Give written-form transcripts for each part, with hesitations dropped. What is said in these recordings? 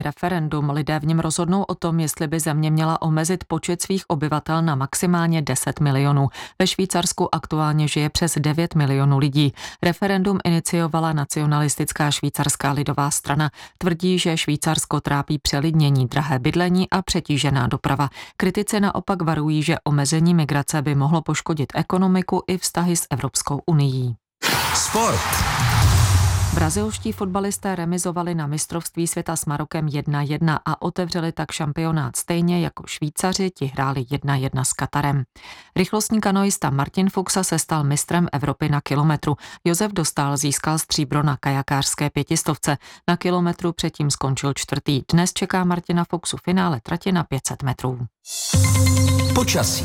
referendum. Lidé v něm rozhodnou o tom, jestli by země měla omezit počet svých obyvatel na maximálně 10 milionů. Ve Švýcarsku aktuálně žije přes 9 milionů lidí. Referendum iniciovala nacionalistická švýcarská lidová strana. Tvrdí, že Švýcarsko trápí přelidnění, drahé bydlení a přetížená doprava. Kritici naopak varují, že omezení migrace by mohlo poškodit ekonomiku i vztahy s Evropskou unií. Sport. Brazilští fotbalisté remizovali na mistrovství světa s Marokem 1-1 a otevřeli tak šampionát stejně jako Švýcaři, ti hráli 1-1 s Katarem. Rychlostní kanoista Martin Fuxa se stal mistrem Evropy na kilometru. Josef Dostál získal stříbro na kajakářské 500. Na kilometru předtím skončil čtvrtý. Dnes čeká Martina Fuxu finále trati na 500 metrů. Počasí.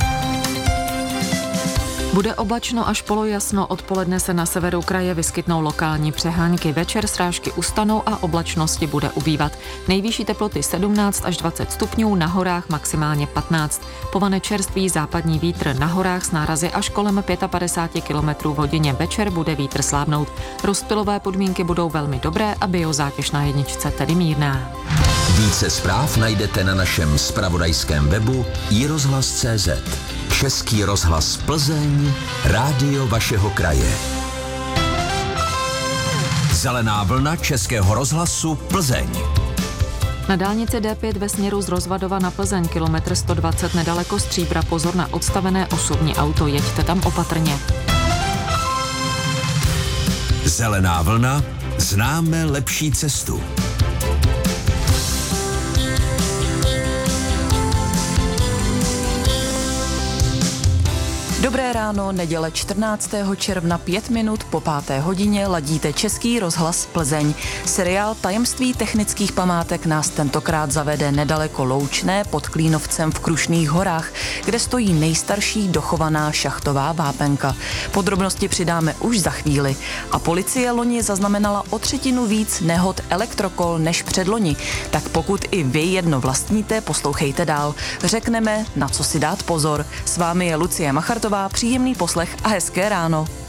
Bude oblačno až polojasno, odpoledne se na severu kraje vyskytnou lokální přehánky, večer srážky ustanou a oblačnosti bude ubývat. Nejvyšší teploty 17 až 20 stupňů, na horách maximálně 15. Povane čerstvý západní vítr, na horách s nárazy až kolem 55 km v hodině, večer bude vítr slábnout. Rozptylové podmínky budou velmi dobré a biozátěž na jedničce tedy mírná. Více zpráv najdete na našem zpravodajském webu iRozhlas.cz. Český rozhlas Plzeň, rádio vašeho kraje. Zelená vlna Českého rozhlasu Plzeň. Na dálnici D5 ve směru z Rozvadova na Plzeň, kilometr 120 nedaleko Stříbra, pozor na odstavené osobní auto, jeďte tam opatrně. Zelená vlna, známe lepší cestu. Dobré ráno, neděle 14. června 5 minut po 5. hodině ladíte Český rozhlas Plzeň. Seriál Tajemství technických památek nás tentokrát zavede nedaleko Loučné pod Klínovcem v Krušných horách, kde stojí nejstarší dochovaná šachtová vápenka. Podrobnosti přidáme už za chvíli. A policie loni zaznamenala o 1/3 víc nehod elektrokol než předloni. Tak pokud i vy jedno vlastníte, poslouchejte dál. Řekneme, na co si dát pozor. S vámi je Lucie Machartová. Příjemný poslech a hezké ráno.